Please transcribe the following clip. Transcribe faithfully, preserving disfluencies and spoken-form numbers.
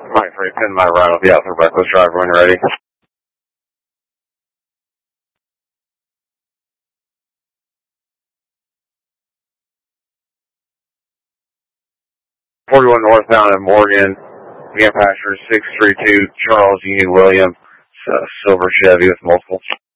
Mike three, pin my ride. I'll be out for breakfast. Driver when ready. forty-one northbound in Morgan. Again, passenger six three two, Charles Union William, uh, silver Chevy with multiple.